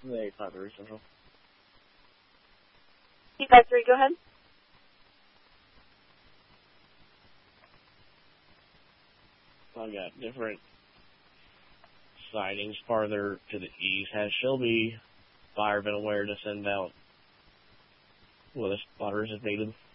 The 853 Central. 853, go ahead. I've got different sightings farther to the east. Has Shelby Fire been aware to send out weather spotters if needed?